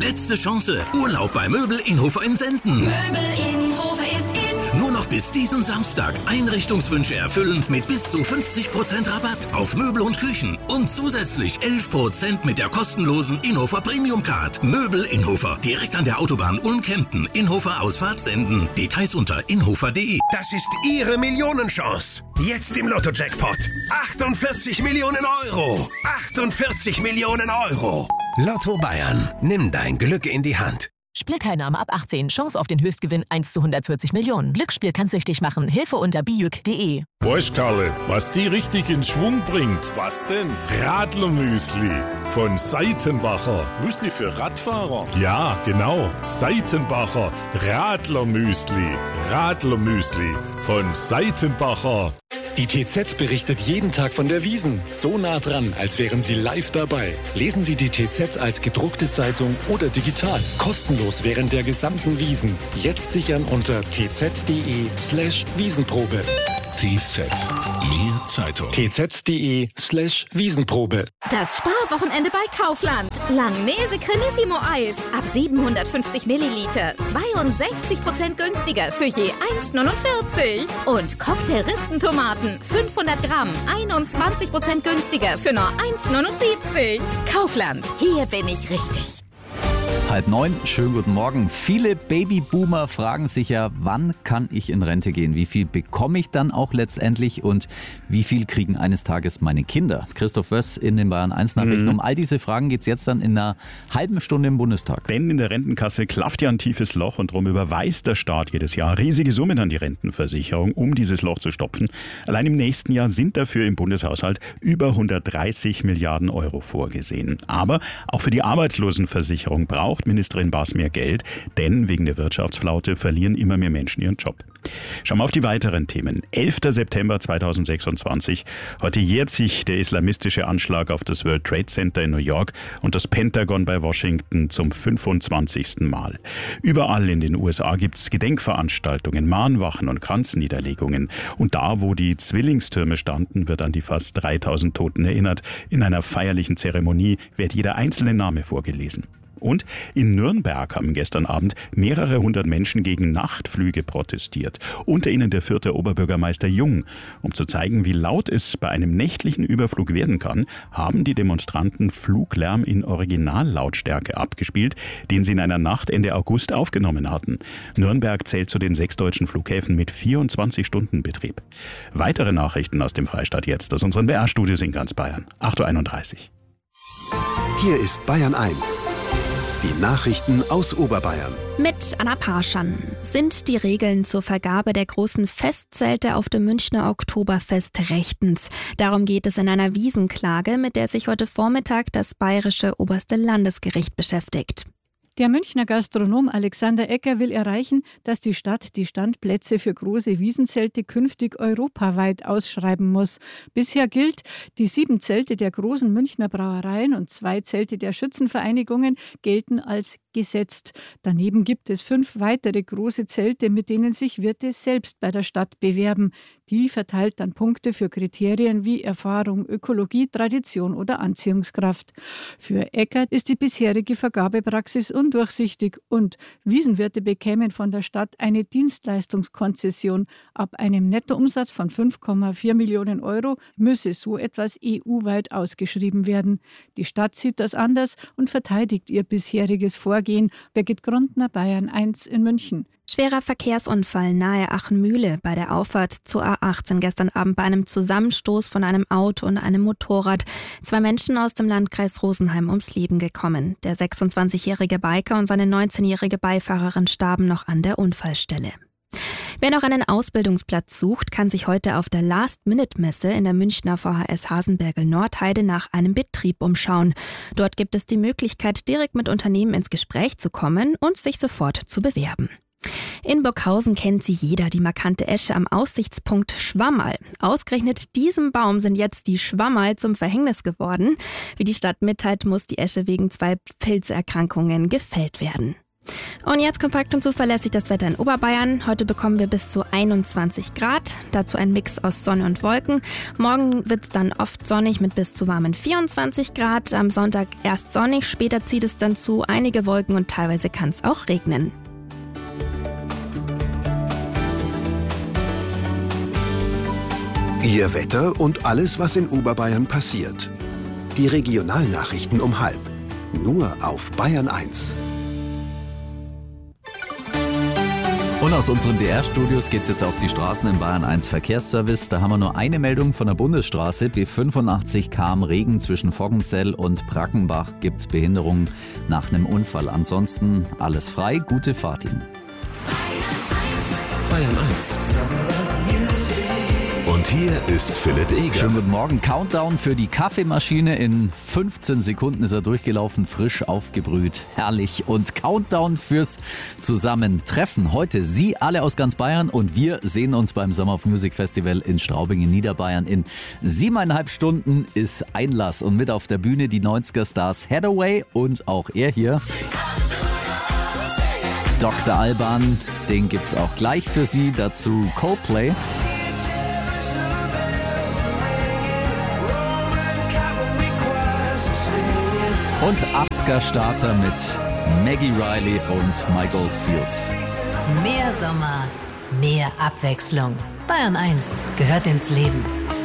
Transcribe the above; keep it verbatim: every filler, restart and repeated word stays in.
Letzte Chance. Urlaub bei Möbel Inhofer in Senden. Möbel Inhofer ist in. Nur noch bis diesen Samstag. Einrichtungswünsche erfüllen mit bis zu fünfzig Prozent Rabatt auf Möbel und Küchen. Und zusätzlich elf Prozent mit der kostenlosen Inhofer Premium Card. Möbel Inhofer. Direkt an der Autobahn Ulm-Kempten. Inhofer Ausfahrt Senden. Details unter inhofer punkt de. Das ist Ihre Millionenchance. Jetzt im Lotto-Jackpot. achtundvierzig Millionen Euro. achtundvierzig Millionen Euro. Lotto Bayern. Nimm dein Glück in die Hand. Spielteilnahme ab achtzehn. Chance auf den Höchstgewinn eins zu hundertvierzig Millionen. Glücksspiel kann süchtig machen. Hilfe unter bijuk punkt de. Weißt, Karle, was die richtig in Schwung bringt? Was denn? Radlermüsli von Seitenbacher. Müsli für Radfahrer? Ja, genau. Seitenbacher Radlermüsli. Radlermüsli von Seitenbacher. Die T Z berichtet jeden Tag von der Wiesn. So nah dran, als wären Sie live dabei. Lesen Sie die T Z als gedruckte Zeitung oder digital. Kostenlos während der gesamten Wiesn. Jetzt sichern unter tz.de slash Wiesenprobe. T Z. Mehr Zeitung. tz.de slash Wiesenprobe. Das Sparwochenende bei Kaufland. Langnese Cremissimo Eis. Ab siebenhundertfünfzig Milliliter. zweiundsechzig Prozent günstiger für je eins neunundvierzig. Und Cocktail-Rispentomaten. fünfhundert Gramm. einundzwanzig Prozent günstiger für nur eins neunundsiebzig. Kaufland. Hier bin ich richtig. Halb neun, schönen guten Morgen. Viele Babyboomer fragen sich ja, wann kann ich in Rente gehen? Wie viel bekomme ich dann auch letztendlich und wie viel kriegen eines Tages meine Kinder? Christoph Wöss in den Bayern eins Nachrichten. Mhm. Um all diese Fragen geht es jetzt dann in einer halben Stunde im Bundestag. Denn in der Rentenkasse klafft ja ein tiefes Loch und darum überweist der Staat jedes Jahr riesige Summen an die Rentenversicherung, um dieses Loch zu stopfen. Allein im nächsten Jahr sind dafür im Bundeshaushalt über hundertdreißig Milliarden Euro vorgesehen. Aber auch für die Arbeitslosenversicherung braucht Ministerin Baas mehr Geld, denn wegen der Wirtschaftsflaute verlieren immer mehr Menschen ihren Job. Schauen wir auf die weiteren Themen. elfter September zweitausendsechsundzwanzig. Heute jährt sich der islamistische Anschlag auf das World Trade Center in New York und das Pentagon bei Washington zum fünfundzwanzigsten Mal. Überall in den U S A gibt es Gedenkveranstaltungen, Mahnwachen und Kranzniederlegungen. Und da, wo die Zwillingstürme standen, wird an die fast dreitausend Toten erinnert. In einer feierlichen Zeremonie wird jeder einzelne Name vorgelesen. Und in Nürnberg haben gestern Abend mehrere hundert Menschen gegen Nachtflüge protestiert. Unter ihnen der vierte Oberbürgermeister Jung. Um zu zeigen, wie laut es bei einem nächtlichen Überflug werden kann, haben die Demonstranten Fluglärm in Originallautstärke abgespielt, den sie in einer Nacht Ende August aufgenommen hatten. Nürnberg zählt zu den sechs deutschen Flughäfen mit vierundzwanzig Stunden Betrieb. Weitere Nachrichten aus dem Freistaat jetzt aus unseren B R-Studios in ganz Bayern. acht Uhr einunddreißig. Hier ist Bayern eins. Die Nachrichten aus Oberbayern. Mit Anna Parschan. Sind die Regeln zur Vergabe der großen Festzelte auf dem Münchner Oktoberfest rechtens? Darum geht es in einer Wiesenklage, mit der sich heute Vormittag das bayerische oberste Landesgericht beschäftigt. Der Münchner Gastronom Alexander Ecker will erreichen, dass die Stadt die Standplätze für große Wiesenzelte künftig europaweit ausschreiben muss. Bisher gilt, die sieben Zelte der großen Münchner Brauereien und zwei Zelte der Schützenvereinigungen gelten als gesetzt. Daneben gibt es fünf weitere große Zelte, mit denen sich Wirte selbst bei der Stadt bewerben. Die verteilt dann Punkte für Kriterien wie Erfahrung, Ökologie, Tradition oder Anziehungskraft. Für Eckert ist die bisherige Vergabepraxis undurchsichtig und Wiesenwirte bekämen von der Stadt eine Dienstleistungskonzession. Ab einem Nettoumsatz von fünf Komma vier Millionen Euro müsse so etwas E U-weit ausgeschrieben werden. Die Stadt sieht das anders und verteidigt ihr bisheriges Vorgehen. Birgit Grundner, Bayern eins in München. Schwerer Verkehrsunfall nahe Achenmühle bei der Auffahrt zur A achtzehn gestern Abend bei einem Zusammenstoß von einem Auto und einem Motorrad. Zwei Menschen aus dem Landkreis Rosenheim ums Leben gekommen. Der sechsundzwanzigjährige Biker und seine neunzehnjährige Beifahrerin starben noch an der Unfallstelle. Wer noch einen Ausbildungsplatz sucht, kann sich heute auf der Last-Minute-Messe in der Münchner V H S Hasenbergl-Nordheide nach einem Betrieb umschauen. Dort gibt es die Möglichkeit, direkt mit Unternehmen ins Gespräch zu kommen und sich sofort zu bewerben. In Burghausen kennt sie jeder, die markante Esche am Aussichtspunkt Schwammerl. Ausgerechnet diesem Baum sind jetzt die Schwammerl zum Verhängnis geworden. Wie die Stadt mitteilt, muss die Esche wegen zwei Pilzerkrankungen gefällt werden. Und jetzt kompakt und zuverlässig das Wetter in Oberbayern. Heute bekommen wir bis zu einundzwanzig Grad, dazu ein Mix aus Sonne und Wolken. Morgen wird es dann oft sonnig mit bis zu warmen vierundzwanzig Grad. Am Sonntag erst sonnig, später zieht es dann zu, einige Wolken und teilweise kann es auch regnen. Ihr Wetter und alles, was in Oberbayern passiert. Die Regionalnachrichten um halb. Nur auf Bayern eins. Und aus unseren B R-Studios geht's jetzt auf die Straßen im Bayern eins Verkehrsservice. Da haben wir nur eine Meldung von der Bundesstraße. B fünfundachtzig kam Regen zwischen Voggenzell und Brackenbach. Gibt's Behinderungen nach einem Unfall. Ansonsten alles frei. Gute Fahrt Ihnen. Bayern eins. Und hier ist Philipp Eger. Schönen guten Morgen. Countdown für die Kaffeemaschine. In fünfzehn Sekunden ist er durchgelaufen, frisch aufgebrüht. Herrlich. Und Countdown fürs Zusammentreffen. Heute Sie alle aus ganz Bayern und wir sehen uns beim Summer of Music Festival in Straubing in Niederbayern. In siebeneinhalb Stunden ist Einlass und mit auf der Bühne die neunziger-Stars Hathaway und auch er hier. Doktor Alban, den gibt's auch gleich für Sie. Dazu Coldplay. Und achtziger-Starter mit Maggie Riley und My Goldfields. Mehr Sommer, mehr Abwechslung. Bayern eins gehört ins Leben.